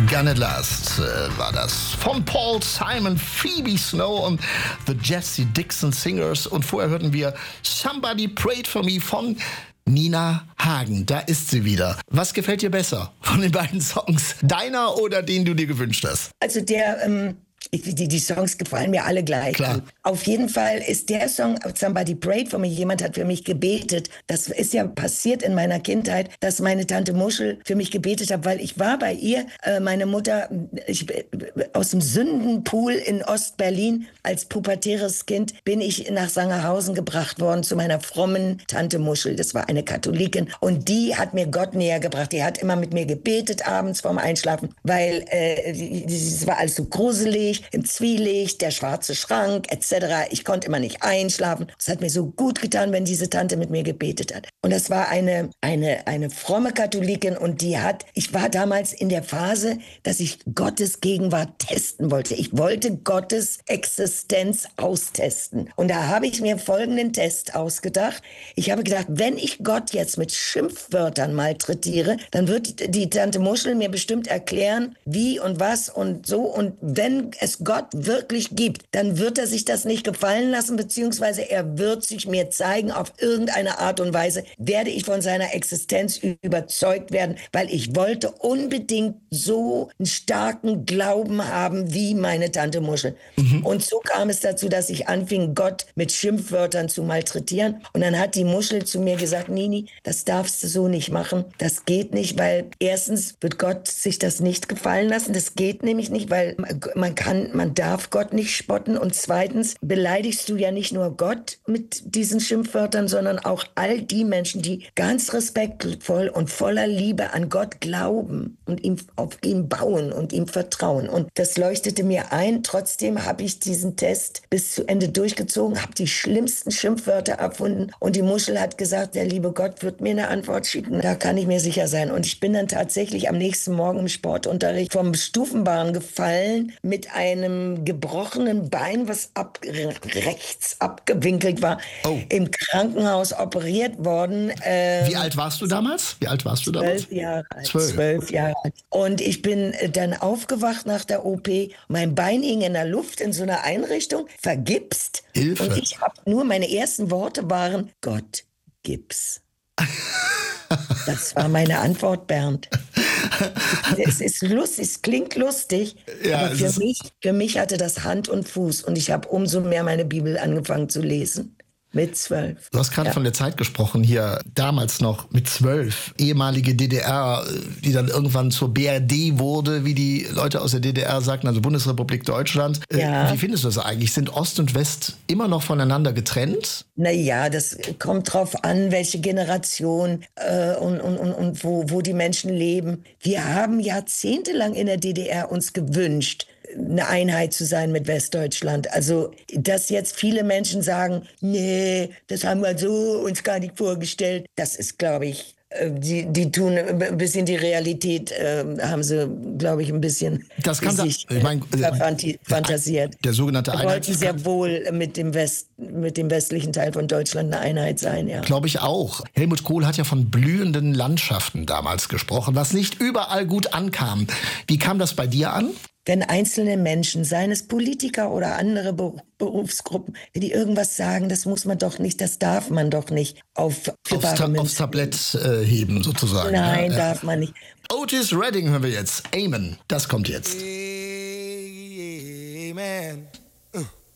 Gonna Last war das von Paul Simon, Phoebe Snow und The Jesse Dixon Singers. Und vorher hörten wir Somebody Prayed For Me von Nina Hagen. Da ist sie wieder. Was gefällt dir besser von den beiden Songs? Deiner oder den du dir gewünscht hast? Also die Songs gefallen mir alle gleich. Klar. Auf jeden Fall ist der Song Somebody Prayed For Me, jemand hat für mich gebetet. Das ist ja passiert in meiner Kindheit, dass meine Tante Muschel für mich gebetet hat, weil ich war bei ihr, meine Mutter, aus dem Sündenpool in Ostberlin als pubertäres Kind bin ich nach Sangerhausen gebracht worden zu meiner frommen Tante Muschel. Das war eine Katholikin und die hat mir Gott näher gebracht. Die hat immer mit mir gebetet abends vorm Einschlafen, weil es war alles so gruselig, im Zwielicht, der schwarze Schrank etc. Ich konnte immer nicht einschlafen. Es hat mir so gut getan, wenn diese Tante mit mir gebetet hat. Und das war eine fromme Katholikin und ich war damals in der Phase, dass ich Gottes Gegenwart testen wollte. Ich wollte Gottes Existenz austesten. Und da habe ich mir folgenden Test ausgedacht. Ich habe gedacht, wenn ich Gott jetzt mit Schimpfwörtern malträtiere, dann wird die Tante Muschel mir bestimmt erklären, wie und was und so. Und wenn es Gott wirklich gibt, dann wird er sich das nicht gefallen lassen, beziehungsweise er wird sich mir zeigen, auf irgendeine Art und Weise werde ich von seiner Existenz überzeugt werden, weil ich wollte unbedingt so einen starken Glauben haben wie meine Tante Muschel. Und so kam es dazu, dass ich anfing, Gott mit Schimpfwörtern zu malträtieren. Und dann hat die Muschel zu mir gesagt, Nini, das darfst du so nicht machen. Das geht nicht, weil erstens wird Gott sich das nicht gefallen lassen. Das geht nämlich nicht, weil man darf Gott nicht spotten. Und zweitens beleidigst du ja nicht nur Gott mit diesen Schimpfwörtern, sondern auch all die Menschen, die ganz respektvoll und voller Liebe an Gott glauben und auf ihn bauen und ihm vertrauen. Und das leuchtete mir ein. Trotzdem habe ich diesen Test bis zu Ende durchgezogen, habe die schlimmsten Schimpfwörter erfunden und die Muschel hat gesagt, der liebe Gott wird mir eine Antwort schicken. Da kann ich mir sicher sein. Und ich bin dann tatsächlich am nächsten Morgen im Sportunterricht vom Stufenbahn gefallen mit einem gebrochenen Bein, was rechts abgewinkelt war, im Krankenhaus operiert worden. Wie alt warst du damals? 12 Jahre alt. 12 Jahre alt. Und ich bin dann aufgewacht nach der OP. Mein Bein hing in der Luft in so einer Einrichtung, vergipst. Hilfe. Und ich habe nur, meine ersten Worte waren, Gott, gib's. Das war meine Antwort, Bernd. Es ist lustig, es klingt lustig, ja, aber für mich hatte das Hand und Fuß und ich habe umso mehr meine Bibel angefangen zu lesen. Mit 12. Du hast gerade von der Zeit gesprochen, hier damals noch mit 12. Ehemalige DDR, die dann irgendwann zur BRD wurde, wie die Leute aus der DDR sagten, also Bundesrepublik Deutschland. Ja. Wie findest du das eigentlich? Sind Ost und West immer noch voneinander getrennt? Naja, das kommt drauf an, welche Generation und wo die Menschen leben. Wir haben jahrzehntelang in der DDR uns gewünscht, eine Einheit zu sein mit Westdeutschland. Also, dass jetzt viele Menschen sagen, nee, das haben wir so uns gar nicht vorgestellt. Das ist, glaube ich, die tun ein bisschen die Realität, haben sie, glaube ich, ein bisschen fantasiert. Der sogenannte Wir wollten sehr wohl mit dem westlichen Teil von Deutschland eine Einheit sein, ja. Glaube ich auch. Helmut Kohl hat ja von blühenden Landschaften damals gesprochen, was nicht überall gut ankam. Wie kam das bei dir an? Wenn einzelne Menschen, seien es Politiker oder andere Berufsgruppen, die irgendwas sagen, das darf man doch nicht aufs Tablett heben sozusagen. Nein, darf man nicht. Otis Redding hören wir jetzt. Amen. Das kommt jetzt. Amen.